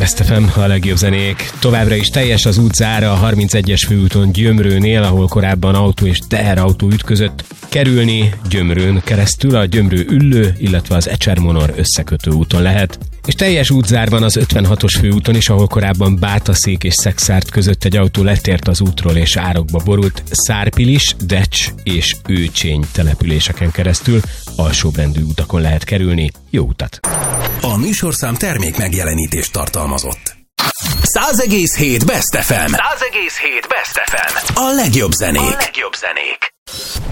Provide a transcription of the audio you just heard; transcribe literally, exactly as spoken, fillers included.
Best ef em, a legjobb zenék. Továbbra is teljes az útzára a harmincegyes főúton Gyömrőnél, ahol korábban autó és teherautó ütközött. Kerülni Gyömrőn keresztül a Gyömrő Üllő, illetve az Ecsermonor összekötő úton lehet. És teljes útzár van az ötvenhatos főúton is, ahol korábban Bátaszék és Szexárd között egy autó letért az útról és árokba borult. Szárpilis, Decs és Őcsény településeken keresztül alsóbrendű utakon lehet kerülni. Jó utat! A műsorszám termék megjelenítést tartalmazott. száz egész hét Best ef em. száz egész hét Best ef em. A legjobb zenék. A legjobb zenék.